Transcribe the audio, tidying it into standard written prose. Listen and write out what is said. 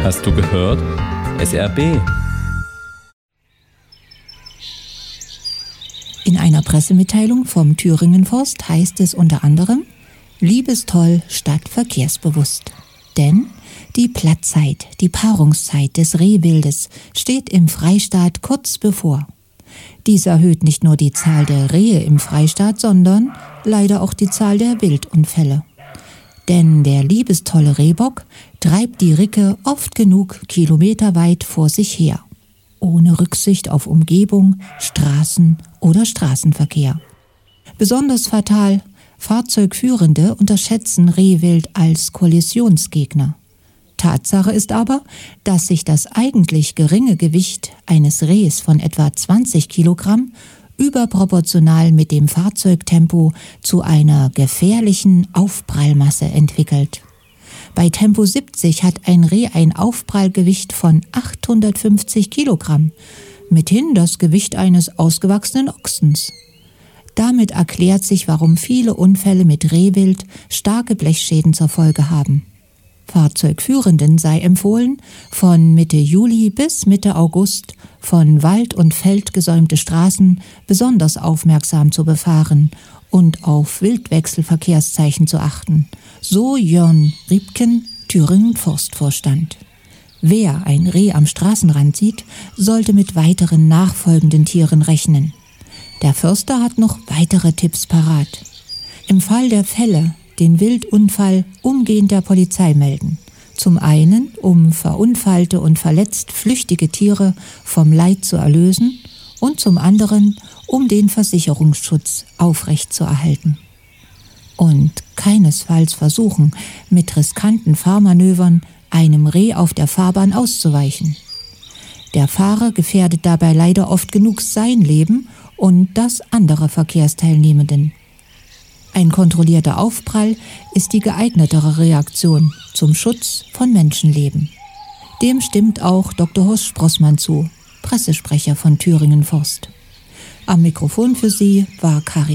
Hast du gehört? SRB. In einer Pressemitteilung vom Thüringen Forst heißt es unter anderem: Liebestoll statt verkehrsbewusst. Denn die Plattzeit, die Paarungszeit des Rehwildes steht im Freistaat kurz bevor. Dies erhöht nicht nur die Zahl der Rehe im Freistaat, sondern leider auch die Zahl der Wildunfälle. Denn der liebestolle Rehbock treibt die Ricke oft genug kilometerweit vor sich her, ohne Rücksicht auf Umgebung, Straßen oder Straßenverkehr. Besonders fatal: Fahrzeugführende unterschätzen Rehwild als Kollisionsgegner. Tatsache ist aber, dass sich das eigentlich geringe Gewicht eines Rehs von etwa 20 Kilogramm überproportional mit dem Fahrzeugtempo zu einer gefährlichen Aufprallmasse entwickelt. Bei Tempo 70 hat ein Reh ein Aufprallgewicht von 850 Kilogramm, mithin das Gewicht eines ausgewachsenen Ochsens. Damit erklärt sich, warum viele Unfälle mit Rehwild starke Blechschäden zur Folge haben. Fahrzeugführenden sei empfohlen, von Mitte Juli bis Mitte August von Wald und Feld gesäumte Straßen besonders aufmerksam zu befahren und auf Wildwechselverkehrszeichen zu achten. So Jörn Riebken, Thüringen Forstvorstand. Wer ein Reh am Straßenrand sieht, sollte mit weiteren nachfolgenden Tieren rechnen. Der Förster hat noch weitere Tipps parat. Im Fall der Fälle den Wildunfall umgehend der Polizei melden. Zum einen, um verunfallte und verletzt flüchtige Tiere vom Leid zu erlösen, und zum anderen, um den Versicherungsschutz aufrechtzuerhalten. Und keinesfalls versuchen, mit riskanten Fahrmanövern einem Reh auf der Fahrbahn auszuweichen. Der Fahrer gefährdet dabei leider oft genug sein Leben und das anderer Verkehrsteilnehmenden. Ein kontrollierter Aufprall ist die geeignetere Reaktion zum Schutz von Menschenleben. Dem stimmt auch Dr. Horst Sprossmann zu, Pressesprecher von Thüringen Forst. Am Mikrofon für Sie war Karin